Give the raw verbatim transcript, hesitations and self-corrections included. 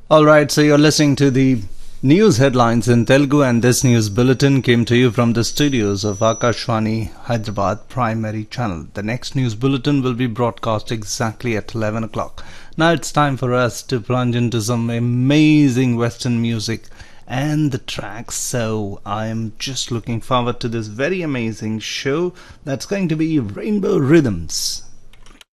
Alright, so you're listening to the news headlines in Telugu, and this news bulletin came to you from the studios of Akashvani Hyderabad primary channel. The next news bulletin will be broadcast exactly at eleven o'clock. Now it's time for us to plunge into some amazing Western music and the tracks. So I am just looking forward to this very amazing show that's going to be Rainbow Rhythms.